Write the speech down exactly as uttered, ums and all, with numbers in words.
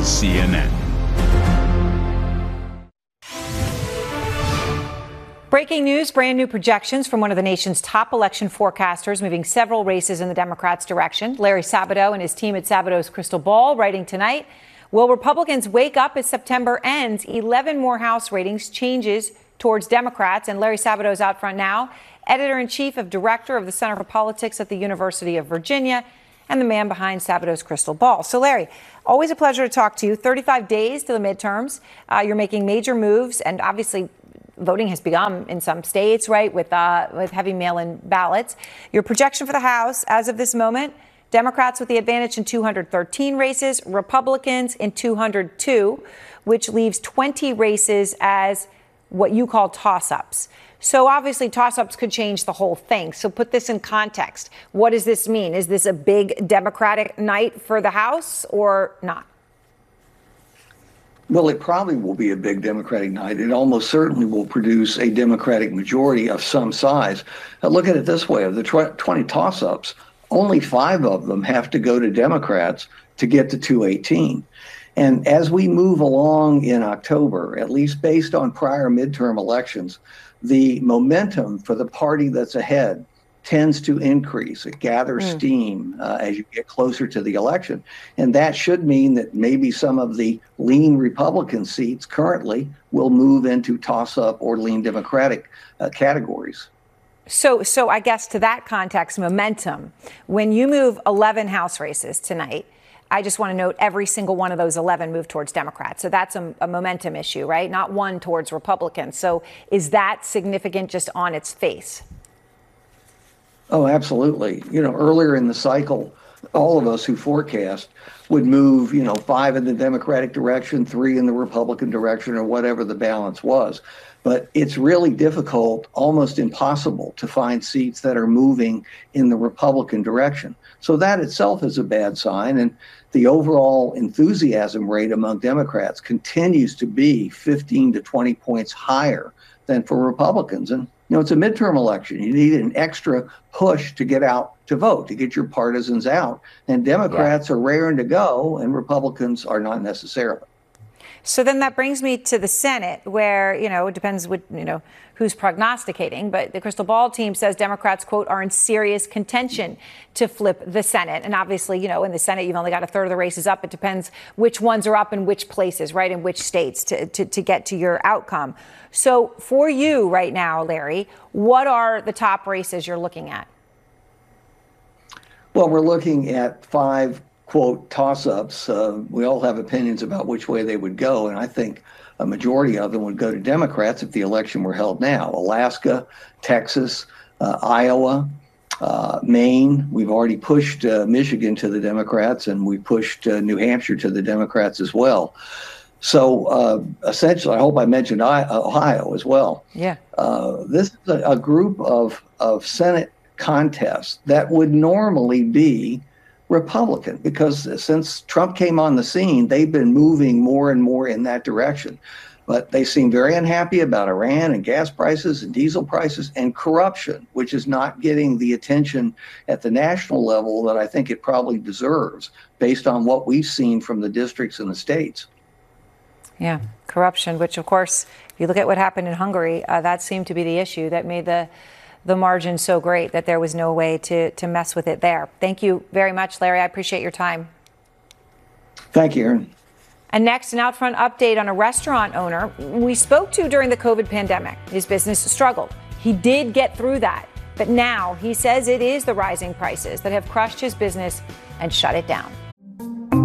is C N N. Breaking news, brand new projections from one of the nation's top election forecasters, moving several races in the Democrats' direction. Larry Sabato and his team at Sabato's Crystal Ball writing tonight, will Republicans wake up as September ends? eleven more House ratings changes towards Democrats. And Larry Sabato's out front now, editor-in-chief of director of the Center for Politics at the University of Virginia, and the man behind Sabato's Crystal Ball. So, Larry, always a pleasure to talk to you. thirty-five days to the midterms. Uh, you're making major moves, and obviously voting has begun in some states, right, with uh, with heavy mail-in ballots. Your projection for the House, as of this moment, Democrats with the advantage in two hundred thirteen races, Republicans in two hundred two, which leaves twenty races as what you call toss-ups. So obviously toss-ups could change the whole thing. So put this in context. What does this mean? Is this a big Democratic night for the House or not? Well, it probably will be a big Democratic night. It almost certainly will produce a Democratic majority of some size. Now, look at it this way. Of the twenty toss-ups, only five of them have to go to Democrats to get to two eighteen. And as we move along in October, at least based on prior midterm elections, the momentum for the party that's ahead tends to increase. It gathers mm. steam uh, as you get closer to the election. And that should mean that maybe some of the lean Republican seats currently will move into toss-up or lean Democratic uh, categories. So, so I guess to that context, momentum, when you move eleven House races tonight, I just want to note every single one of those eleven moved towards Democrats. So that's a, a momentum issue, right? Not one towards Republicans. So is that significant just on its face? Oh, absolutely. You know, earlier in the cycle, all of us who forecast would move, you know, five in the Democratic direction, three in the Republican direction, or whatever the balance was. But it's really difficult, almost impossible, to find seats that are moving in the Republican direction. So that itself is a bad sign. And the overall enthusiasm rate among Democrats continues to be fifteen to twenty points higher than for Republicans. And you know, it's a midterm election. You need an extra push to get out to vote, to get your partisans out. And Democrats yeah. are raring to go, and Republicans are not necessarily. So then that brings me to the Senate, where, you know, it depends what, you know, who's prognosticating. But the Crystal Ball team says Democrats, quote, are in serious contention to flip the Senate. And obviously, you know, in the Senate, you've only got a third of the races up. It depends which ones are up in which places, right, in which states to, to, to get to your outcome. So for you right now, Larry, what are the top races you're looking at? Well, we're looking at five, quote, toss-ups. Uh, we all have opinions about which way they would go, and I think a majority of them would go to Democrats if the election were held now. Alaska, Texas, uh, Iowa, uh, Maine. We've already pushed uh, Michigan to the Democrats, and we pushed uh, New Hampshire to the Democrats as well. So uh, essentially, I hope I mentioned I- Ohio as well. Yeah. Uh, this is a, a group of, of Senate contests that would normally be Republican, because since Trump came on the scene, they've been moving more and more in that direction. But they seem very unhappy about Iran and gas prices and diesel prices and corruption, which is not getting the attention at the national level that I think it probably deserves based on what we've seen from the districts and the states. Yeah, corruption, which, of course, if you look at what happened in Hungary, uh, that seemed to be the issue that made the the margin so great that there was no way to, to mess with it there. Thank you very much, Larry. I appreciate your time. Thank you, Aaron. And next, an out front update on a restaurant owner we spoke to during the COVID pandemic. His business struggled. He did get through that. But now he says it is the rising prices that have crushed his business and shut it down.